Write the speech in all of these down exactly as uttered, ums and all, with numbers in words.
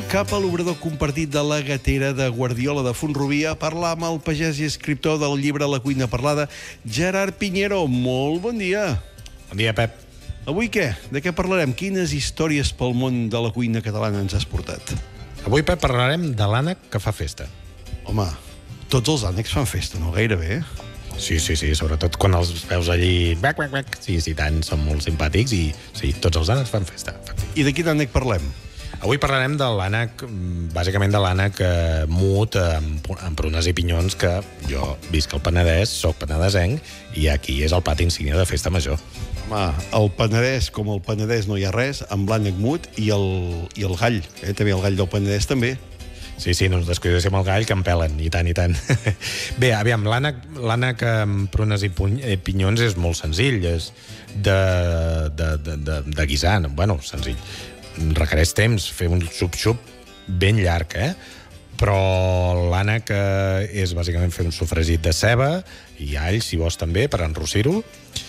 cap a l'obrador compartit de la Gatera de Guardiola de Font-rubí a parlar amb el pagès i escriptor del llibre La cuina parlada, Gerard Piñero. Molt bon dia. Bon dia, Pep. Avui què? De què parlarem? Quines històries pel món de la cuina catalana ens has portat? Avui, Pep, parlarem de l'ànec que fa festa. Home, tots els ànecs fan festa, no? Gairebé. Sí, sí, sí, sobretot quan els veus allí... Bac, bac, bac. Sí, sí, tant, són molt simpàtics i sí, tots els ànecs fan festa. I de quin ànec parlem? Avui parlarem de l'ànec, bàsicament de l'ànec eh, mut, amb, amb prunes i pinyons, que jo visc al Penedès, soc penedesenc, i aquí és el pati insígnia de festa major. Home, al Penedès, com al Penedès no hi ha res, amb l'ànec mut i el, i el gall. Eh? També el gall del Penedès, també. Sí, sí, no ens descuidéssim el gall, que em pelen, i tant, i tant. Bé, aviam, l'ànec amb prunes i pinyons és molt senzill, és de, de, de, de, de guisar, bueno, senzill. Requereix temps, fer un xup-xup ben llarg, eh? Però l'ànec eh, és bàsicament fer un sofregit de ceba i all, si vols també, per enrossir-ho.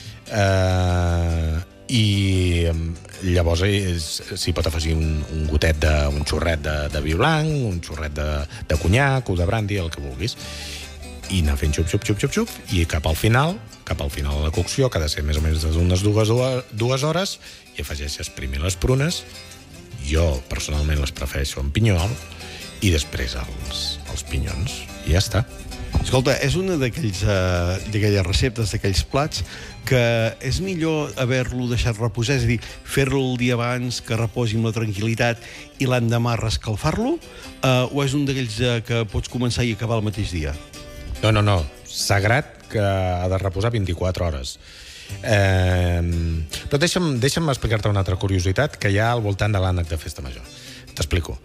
Eh, I llavors s'hi pot afegir un, un gotet, de, un xorret de, de vi blanc, un xorret de, de conyac o de brandy, el que vulguis. I anar fent xup, xup, xup, xup, xup, i cap al final, cap al final de la cocció, que ha de ser més o menys d'unes dues, dues hores, i afegeixes primer les prunes, jo personalment les prefereixo amb pinyol, i després els, els pinyons, i ja està. Escolta, és una d'aquells, uh, d'aquelles receptes, d'aquells plats, que és millor haver-lo deixat reposar, és a dir, fer-lo el dia abans, que reposi amb la tranquil·litat, i l'endemà rescalfar-lo, uh, o és un d'aquells uh, que pots començar i acabar el mateix dia? No, no, no. Sagrat que ha de reposar vint-i-quatre hores. Eh, però deixa'm, deixa'm explicar-te una altra curiositat que hi ha al voltant de l'ànec de festa major. T'explico.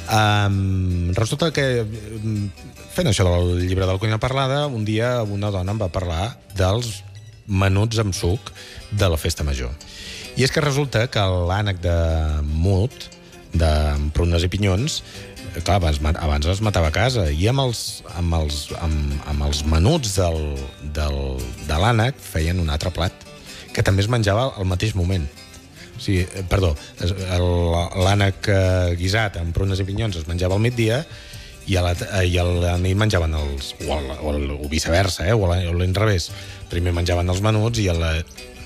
Um, resulta que, fent això del llibre de la cuina parlada, un dia una dona em va parlar dels menuts amb suc de la festa major. I és que resulta que l'ànec de mut, de prunes i pinyons, clar, abans, abans es matava a casa, i amb els, amb els, amb, amb els menuts del, del, de l'ànec feien un altre plat, que també es menjava al mateix moment. O sigui, perdó, l'ànec guisat amb prunes i pinyons es menjava al migdia i a la, i a la nit menjaven els... o, el, o, el, o viceversa, eh? o l'inrevés. Primer menjaven els menuts i a la,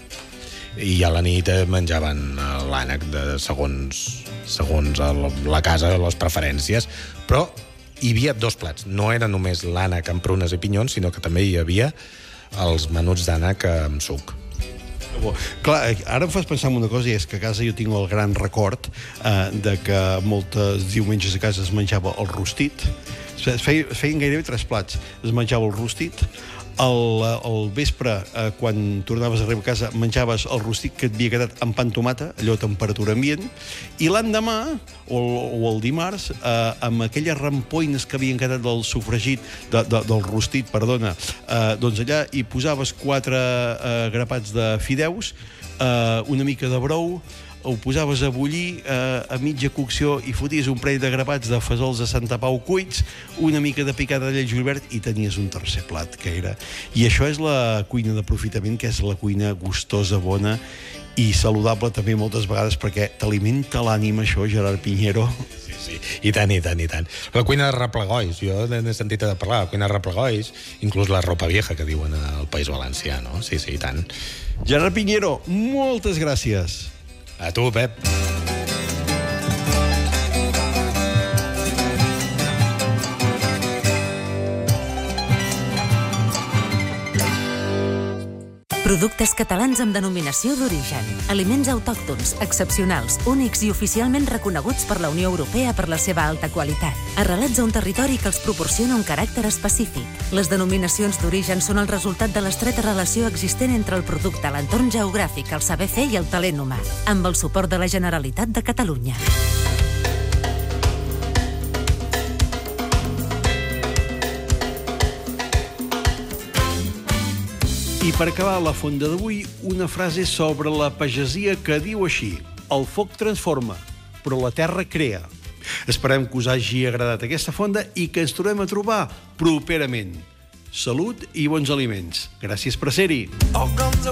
i a la nit menjaven l'ànec de segons, segons el, la casa, les preferències. Però hi havia dos plats. No era només l'ànec amb prunes i pinyons, sinó que també hi havia els menuts d'ànec amb suc. Clar, ara em fas pensar en una cosa, i és que a casa jo tinc el gran record eh, de que moltes diumenges a casa es menjava el rostit. Es feien, es feien gairebé tres plats. Es menjava el rostit, el, el vespre, eh, quan tornaves a arribar a casa, menjaves el rostit que et havia quedat amb pa amb tomata, allò a temperatura ambient, i l'endemà, o, o el dimarts, eh, amb aquelles rampoines que havien quedat del sofregit, de, de, del rostit, perdona, eh, doncs allà hi posaves quatre eh, grapats de fideus, eh, una mica de brou, ho posaves a bullir eh, a mitja cocció i foties un parell de grapats de fesols de Santa Pau cuits, una mica de picada de llei julivert i tenies un tercer plat, que era... I això és la cuina d'aprofitament, que és la cuina gustosa, bona i saludable també moltes vegades, perquè t'alimenta l'ànima, això, Gerard Piñero. Sí, sí, i tant, i tant, i tant. La cuina de replegois, jo n'he sentit a parlar, la cuina de replegois, inclús la ropa vieja, que diuen al País Valencià, no? Sí, sí, i tant. Gerard Piñero, moltes gràcies. A tu, Pep. Productes catalans amb denominació d'origen. Aliments autòctons, excepcionals, únics i oficialment reconeguts per la Unió Europea per la seva alta qualitat. Arrelats a un territori que els proporciona un caràcter específic. Les denominacions d'origen són el resultat de l'estreta relació existent entre el producte, l'entorn geogràfic, el saber fer i el talent humà, amb el suport de la Generalitat de Catalunya. I per acabar la fonda d'avui, una frase sobre la pagesia que diu així: el foc transforma, però la terra crea. Esperem que us hagi agradat aquesta fonda i que ens tornem a trobar properament. Salut i bons aliments. Gràcies per ser-hi.